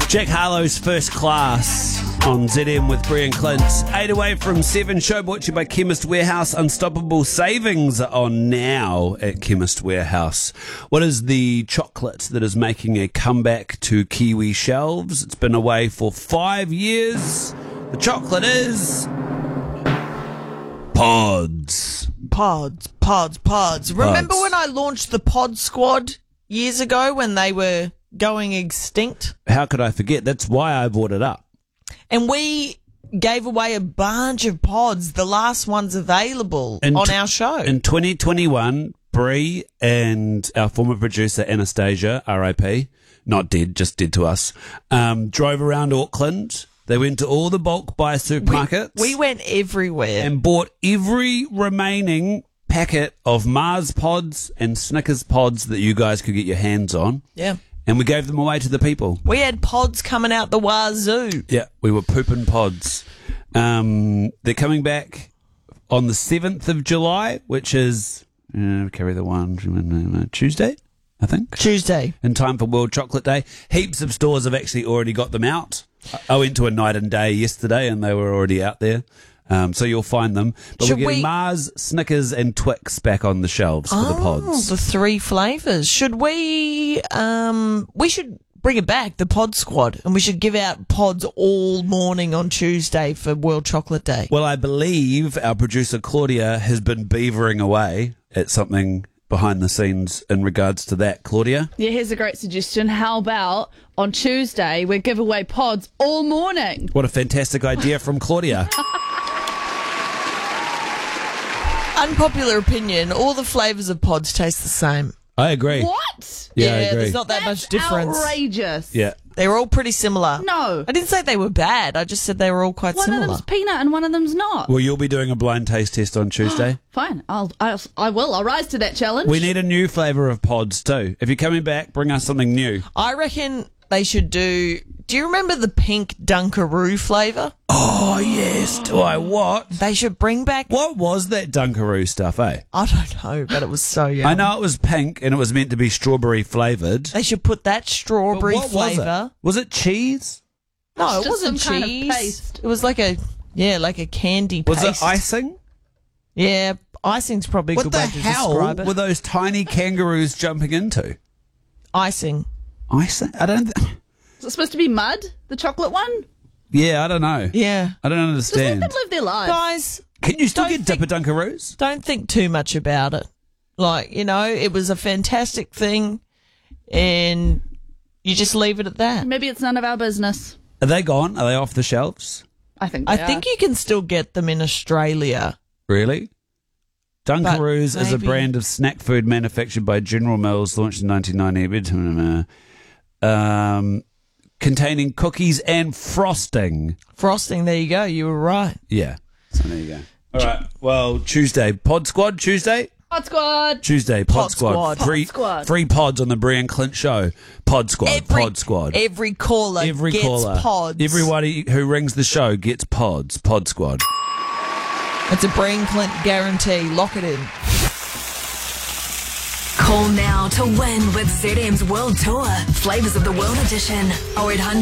Jack Harlow's First Class on ZM with Brie and Clint. 8 away from 7. Show brought to you by Chemist Warehouse. Unstoppable savings are on now at Chemist Warehouse. What is the chocolate that is making a comeback to Kiwi shelves? It's been away for 5 years. The chocolate is Pods. Pods. Remember when I launched the Pod Squad years ago when they were going extinct? How could I forget? That's why I brought it up. And we gave away a bunch of pods, the last ones available on our show. In 2021, Brie and our former producer Anastasia, RIP, not dead, just dead to us, drove around Auckland. They went to all the bulk buy supermarkets. We went everywhere. And bought every remaining packet of Mars pods and Snickers pods that you guys could get your hands on. Yeah. And we gave them away to the people. We had pods coming out the wazoo. Yeah, we were pooping pods. They're coming back on the 7th of July, which is, carry the one, Tuesday, I think. Tuesday. In time for World Chocolate Day. Heaps of stores have actually already got them out. I went to a night and day yesterday and they were already out there. So you'll find them. But we're getting Mars, Snickers and Twix back on the shelves for the pods. The 3 flavours. Should we should bring it back, the Pod Squad, and we should give out pods all morning on Tuesday for World Chocolate Day. Well, I believe our producer Claudia has been beavering away at something behind the scenes in regards to that. Claudia? Yeah, here's a great suggestion. How about on Tuesday we give away pods all morning? What a fantastic idea from Claudia. Unpopular opinion, all the flavours of pods taste the same. I agree. What? Yeah, I agree. There's not that much difference. Outrageous. Yeah. They were all pretty similar. No. I didn't say they were bad. I just said they were all quite similar. One of them's peanut and one of them's not. Well, you'll be doing a blind taste test on Tuesday. Fine. I will. I'll rise to that challenge. We need a new flavour of pods too. If you're coming back, bring us something new. I reckon they should do you remember the pink Dunkaroo flavour? Oh, yes. Do I what? They should bring back... What was that Dunkaroo stuff, eh? I don't know, but it was so yummy. I know it was pink and it was meant to be strawberry flavoured. They should put that strawberry flavour... Was it cheese? No, It's it wasn't just some kind of cheese. paste. It was like a candy paste. Was it icing? Yeah, icing's probably a What good the way to hell describe it. were those tiny kangaroos jumping into? Icing. Icing? I don't... Is it supposed to be mud? The chocolate one? Yeah, I don't know. Yeah. I don't Just let understand. them live their lives. Guys, Can you still don't get Dipper Dunkaroos? don't think too much about it. Like, it was a fantastic thing and you just leave it at that. Maybe it's none of our business. Are they gone? Are they off the shelves? I think I they think are. you can still get them in Australia. Really? Dunkaroos is a maybe- brand of snack food manufactured by General Mills, launched in 1990, containing cookies and frosting. Frosting, there you go. You were right. Yeah. So there you go. All right. Well, Tuesday, Pod Squad, Tuesday? Pod Squad. Tuesday, Pod Squad. Pod Squad. Free pods on the Brie and Clint show. Pod Squad, Pod Squad. Every caller gets pods. Everybody who rings the show gets pods. Pod Squad. It's a Brie and Clint guarantee. Lock it in. Call now to win with ZM's World Tour. Flavors of the World Edition. 0800